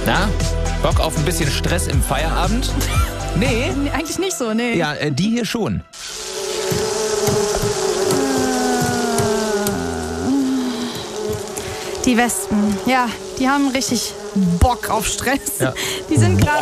Na, Bock auf ein bisschen Stress im Feierabend? Nee. Nee, eigentlich nicht so, nee. Ja, die hier schon. Die Wespen, ja, die haben richtig Bock auf Stress. Ja. Die sind gerade,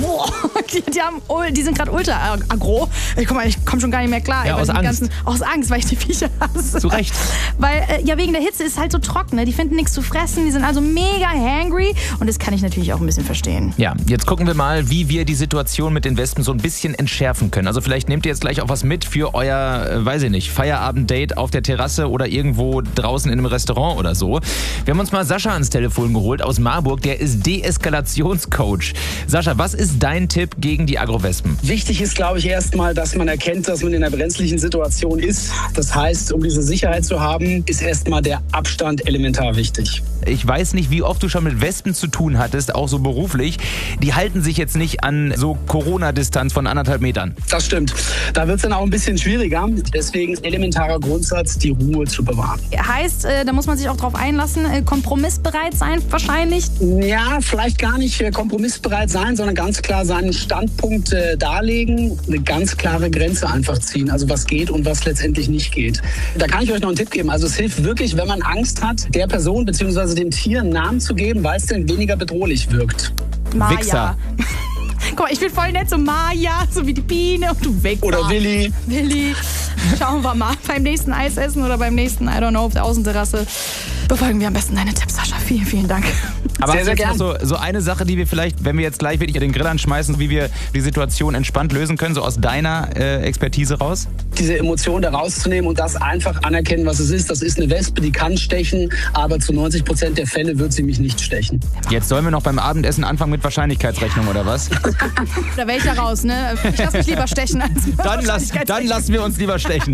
die sind gerade ultra aggro. Guck mal, ich komme schon gar nicht mehr klar. Ja, aus Angst. Aus Angst, weil ich die Viecher hasse. Zu Recht. Weil, wegen der Hitze ist halt so trocken, ne? Die finden nichts zu fressen, die sind also mega hangry und das kann ich natürlich auch ein bisschen verstehen. Ja, jetzt gucken wir mal, wie wir die Situation mit den Wespen so ein bisschen entschärfen können. Also vielleicht nehmt ihr jetzt gleich auch was mit für euer, weiß ich nicht, Feierabenddate auf der Terrasse oder irgendwo draußen in einem Restaurant oder so. Wir haben uns mal Sascha ans Telefon geholt aus Marburg, der ist Deeskalationscoach. Sascha, was ist dein Tipp gegen die Agrowespen? Wichtig ist, glaube ich, erstmal, dass man erkennt, dass man in einer brenzlichen Situation ist. Das heißt, um diese Sicherheit zu haben, ist erstmal der Abstand elementar wichtig. Ich weiß nicht, wie oft du schon mit Wespen zu tun hattest, auch so beruflich. Die halten sich jetzt nicht an so Corona-Distanz von 1,5 Metern. Das stimmt. Da wird es dann auch ein bisschen schwieriger. Deswegen ist elementarer Grundsatz, die Ruhe zu bewahren. Heißt, da muss man sich auch drauf einlassen, kompromissbereit sein wahrscheinlich? Ja, vielleicht gar nicht kompromissbereit sein, sondern ganz klar seinen Standpunkt darlegen, eine ganz klare Grenze einfach ziehen, also was geht und was letztendlich nicht geht. Da kann ich euch noch einen Tipp geben. Also es hilft wirklich, wenn man Angst hat, der Person bzw. dem Tier einen Namen zu geben, weil es dann weniger bedrohlich wirkt. Maja. Wichser. Guck mal, ich bin voll nett, so Maja, so wie die Biene und du Wichser. Oder Willi. Willi. Schauen wir mal. Beim nächsten Eisessen oder beim nächsten, I don't know, auf der Außenterrasse befolgen wir am besten deine Tipps, Sascha. Vielen, vielen Dank. Aber Sehr, hast du sehr jetzt noch so eine Sache, die wir vielleicht, wenn wir jetzt gleich wirklich den Grill anschmeißen, wie wir die Situation entspannt lösen können, so aus deiner Expertise raus? Diese Emotion da rauszunehmen und das einfach anerkennen, was es ist. Das ist eine Wespe, die kann stechen, aber zu 90% der Fälle wird sie mich nicht stechen. Jetzt sollen wir noch beim Abendessen anfangen mit Wahrscheinlichkeitsrechnung, oder was? Da wäre ich ja raus, ne? Ich lasse mich lieber stechen als Dann lassen wir uns lieber stechen.